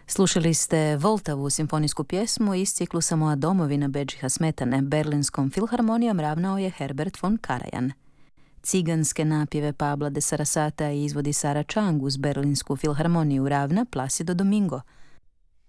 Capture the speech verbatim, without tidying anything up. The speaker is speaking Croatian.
Slušali ste Voltavu simfonijsku pjesmu iz ciklusa Moja domovina Bedžiha Smetane. Berlinskom filharmonijom ravnao je Herbert von Karajan. Ciganske napjeve Pabla de Sarasata izvodi Sara Chang uz Berlinsku filharmoniju ravna Placido Domingo.